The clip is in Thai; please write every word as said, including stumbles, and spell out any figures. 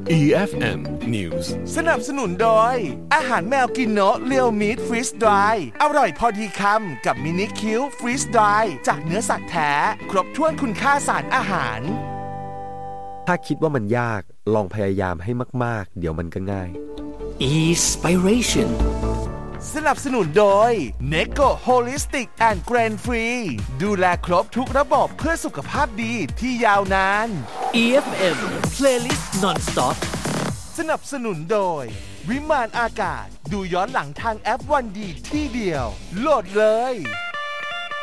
อี เอฟ เอ็ม News สนับสนุนโดยอาหารแมวกินโนะเรียวมีทฟรีสดรายอร่อยพอดีคำกับมินิคิวฟรีสดรายจากเนื้อสัตว์แท้ครบถ้วนคุณค่าสารอาหารถ้าคิดว่ามันยากลองพยายามให้มากๆเดี๋ยวมันก็ง่าย Inspiration สนับสนุนโดย Neko Holistic and Grain Free ดูแลครบทุกระบบเพื่อสุขภาพดีที่ยาวนานอี เอฟ เอ็ม Playlist Non-Stop สนับสนุนโดยวิมานอากาศดูย้อนหลังทางแอปวันดีที่เดียวโหลดเลย